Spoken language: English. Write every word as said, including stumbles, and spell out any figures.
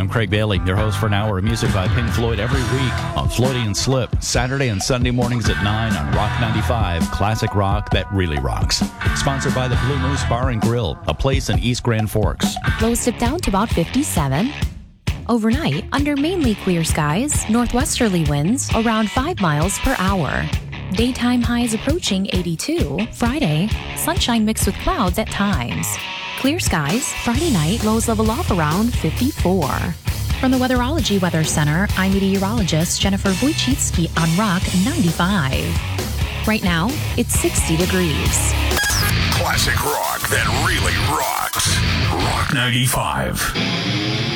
I'm Craig Bailey, your host for an hour of music by Pink Floyd every week on Floydie and Slip, Saturday and Sunday mornings at nine on Rock ninety-five, classic rock that really rocks. Sponsored by the Blue Moose Bar and Grill, a place in East Grand Forks. Lows dip down to about fifty-seven. Overnight, under mainly clear skies, northwesterly winds around five miles per hour. Daytime highs approaching eighty-two. Friday, sunshine mixed with clouds at times. Clear skies, Friday night, lows level off around fifty-four. From the Weatherology Weather Center, I'm meteorologist Jennifer Wojcicki on Rock ninety-five. Right now, it's sixty degrees. Classic rock that really rocks. Rock ninety-five.